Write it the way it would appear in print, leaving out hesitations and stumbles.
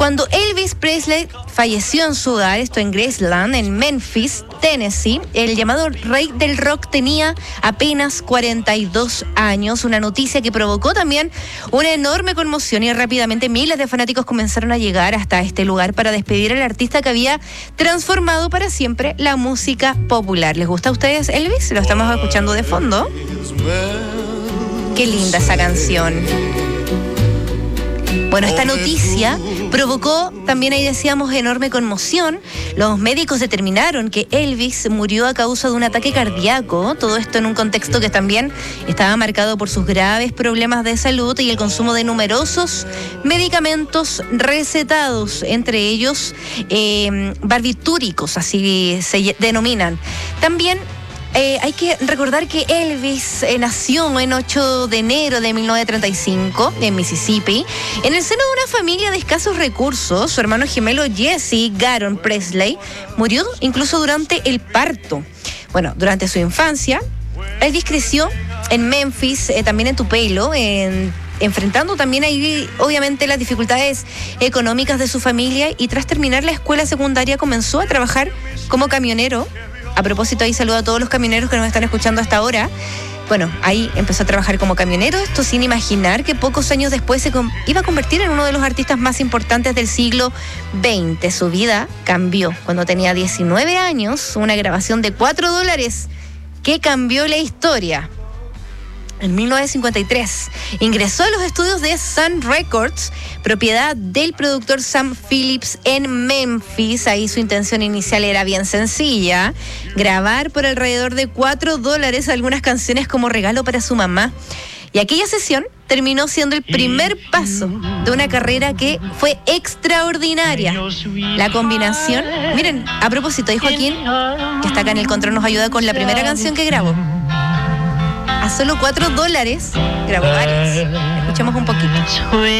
Cuando Elvis Presley falleció en su hogar, esto en Graceland, en Memphis, Tennessee, el llamado rey del rock tenía apenas 42 años, una noticia que provocó también una enorme conmoción y rápidamente miles de fanáticos comenzaron a llegar hasta este lugar para despedir al artista que había transformado para siempre la música popular. ¿Les gusta a ustedes Elvis? Lo estamos escuchando de fondo. Qué linda esa canción. Bueno, esta noticia provocó también, ahí decíamos, enorme conmoción. Los médicos determinaron que Elvis murió a causa de un ataque cardíaco. Todo esto en un contexto que también estaba marcado por sus graves problemas de salud y el consumo de numerosos medicamentos recetados, entre ellos barbitúricos, así se denominan. También hay que recordar que Elvis nació en 8 de enero de 1935 en Mississippi, en el seno de una familia de escasos recursos. Su hermano gemelo Jesse Garon Presley murió incluso durante el parto. Bueno, durante su infancia, Elvis creció en Memphis, también en Tupelo, enfrentando también ahí obviamente las dificultades económicas de su familia, y tras terminar la escuela secundaria comenzó a trabajar como camionero. A propósito, ahí saludo a todos los camioneros que nos están escuchando hasta ahora. Bueno, ahí empezó a trabajar como camionero, esto sin imaginar que pocos años después se iba a convertir en uno de los artistas más importantes del siglo XX. Su vida cambió cuando tenía 19 años, una grabación de $4 que cambió la historia. En 1953 ingresó a los estudios de Sun Records, propiedad del productor Sam Phillips en Memphis. Ahí su intención inicial era bien sencilla: grabar por alrededor de $4 algunas canciones como regalo para su mamá. Y aquella sesión terminó siendo el primer paso de una carrera que fue extraordinaria. La combinación, miren, a propósito, ahí Joaquín, que está acá en el control, nos ayuda con la primera canción que grabó. A solo $4 grabó varias. Escuchemos un poquito.